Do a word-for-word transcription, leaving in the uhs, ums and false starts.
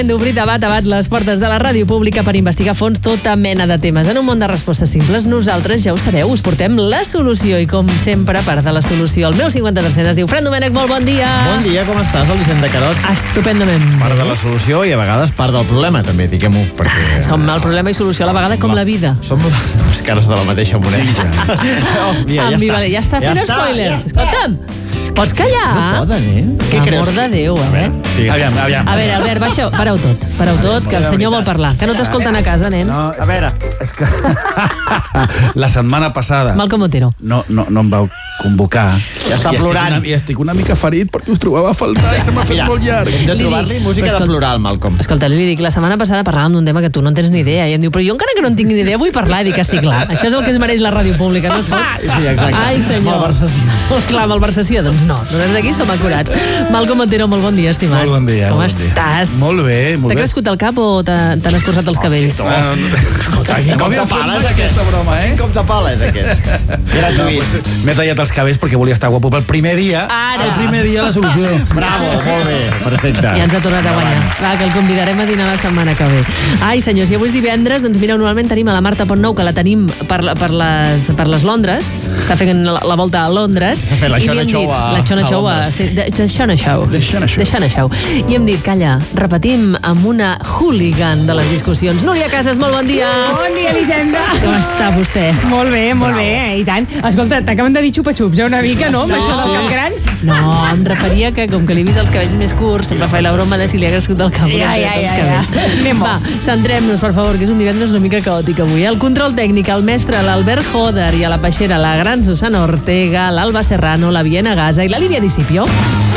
D'obrir debat a bat les portes de la ràdio pública per investigar a fons tota mena de temes. En un món de respostes simples, nosaltres, ja ho sabeu, us portem la solució i, com sempre, part de la solució. El meu cinquanta per cent es diu Fran Domènech, molt bon dia. Bon dia, com estàs, Elisenda Carot? Estupendament. Part de la solució i a vegades part del problema, també, diguem-ho, perquè... Som el problema i solució a la vegada, com la vida. Som les dues cares de la mateixa moneda. Oh, mira, ja, està. Ja està fent ja spoilers. Ja Escolta'm, pots callar? No poden, eh? Què creus? Amor de Déu, eh? Aviam, aviam. A veure, Albert, baixa, pareu tot, pareu tot, que el senyor vol parlar. Que no t'escolten a casa, nen. No, a veure, és que... La setmana passada... Malcom Otero. No, no, no em vau convocar. Ja està plorant. I estic una mica ferit perquè us trobava a faltar i se m'ha fet molt llarg. Hem de trobar-li música de plorar, el Malcom. Escolta, li dic, la setmana passada parlàvem d'un tema que tu no en tens ni idea. I em diu, però jo encara que no en tinc ni idea vull parlar. I dic, sí, clar, això és el que es mereix la ràdio pública, no es pot? Sí, exacte. Ai, senyor. Malversació. Clar, malversació, doncs no. Nosaltres aquí som acurats. Malcom Otero, molt bon dia, estimat. Molt bon dia. Com bon estàs? Dia. Molt bé, molt bé. T'ha crescut el cap o t'han escurçat els cabells? Escolta, com te pales aquesta broma, eh? Com te pales, aquest? Gratuït. M'he tallat els cabells perquè volia estar guapo pel primer dia. Ara. El primer dia la solució. Bravo, molt bé, perfecte. Ja ens ha tornat a guanyar. Va, que el convidarem a dinar la setmana que ve. Ai, senyors, i avui és divendres, doncs mireu, normalment tenim a la Marta Pontnou, que la tenim per, per, les, per les Londres, està fent la, la volta a Londres. Està fent la Xona Show a La Xona Show, a, sí, de, de Xona Show. De Xona Show. De Xona Show. I hem dit, calla, repetim amb una hooligan de les discussions. Núria Casas, molt bon dia. Bon dia, Elisenda. Com està vostè? Molt bé, molt Bravo. bé, i tant. Escolta, t'acaben de dir xupa-xups, ja una mica, no? Amb Sí, això del sí. cap gran. No, em referia que, com que li he vist els cabells més curts, sempre faig la broma de si li ha crescut el cap. Ja, ja, ja, ja. Anem-ho. Va, centrem-nos, per favor, que és un divendres una mica caòtic avui. Al control tècnic, el mestre, l'Albert Joder, i a la peixera, la gran Susana Ortega, l'Alba Serrano, la Viena Gaza i la Lídia Discipio.